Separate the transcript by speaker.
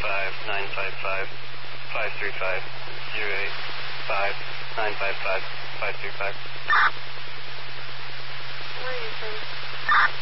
Speaker 1: 955 535 085 955 535.
Speaker 2: Where are you from?